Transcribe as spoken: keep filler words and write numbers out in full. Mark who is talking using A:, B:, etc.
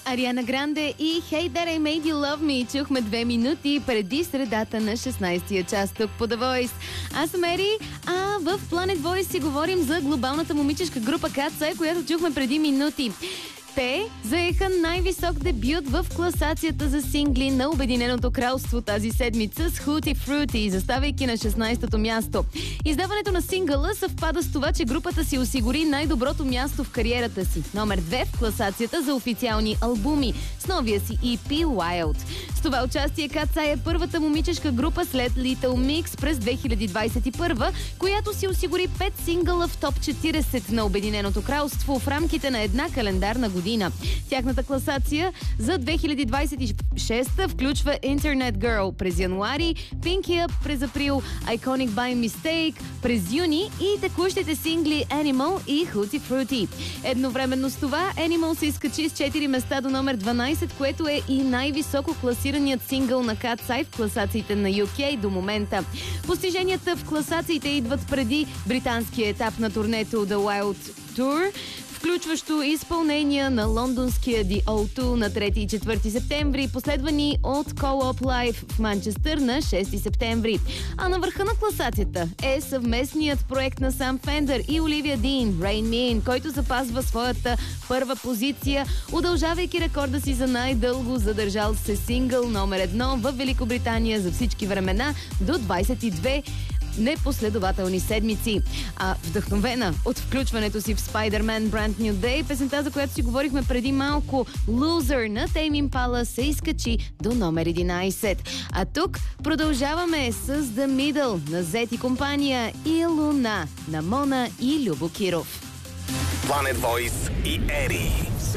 A: Ариана Гранде и Hey That I Made You Love Me чухме две минути преди средата на шестнайсетия час тук по The Voice. Аз съм Ери, а в Planet Voice си говорим за глобалната момичешка група Cat's Eye, която чухме преди минути. Те заеха най-висок дебют в класацията за сингли на Обединеното кралство тази седмица с Hootie Fruity, заставайки на шестнайсето място. Издаването на сингъла съвпада с това, че групата си осигури най-доброто място в кариерата си. Номер две в класацията за официални албуми с новия си И Пи Wild. С това участие Cat's Eye е първата момичешка група след Little Mix през две хиляди двайсет и първа, която си осигури пет сингъла в топ четирийсет на Обединеното кралство в рамките на една календарна година. Тяхната класация за две хиляди двайсет и шеста включва Internet Girl през януари, Pinky Up през април, Iconic by Mistake през юни и текущите сингли Animal и Hootie Fruity. Едновременно с това Animal се изкачи с четири места до номер дванайсет, което е и най-високо класираният сингъл на Cat's Eye в класациите на Ю Кей до момента. Постиженията в класациите идват преди британския етап на турнето The Wild Tour, включващо изпълнения на лондонския The О два на трети и четвърти септември, последвани от Co-op Live в Манчестър на шести септември. А на върха на класацията е съвместният проект на Сам Фендър и Оливия Дин, Rain Me In, който запазва своята първа позиция, удължавайки рекорда си за най-дълго задържал се сингъл номер едно в Великобритания за всички времена до двайсет и две непоследователни седмици. А вдъхновена от включването си в Spider-Man Brand New Day, песента, за която си говорихме преди малко, Loser на Tame Impala, се изкачи до номер единайсет. А тук продължаваме с The Middle на Зет и компания и Луна на Мона и Любо Киров.
B: Planet Voice и Ери.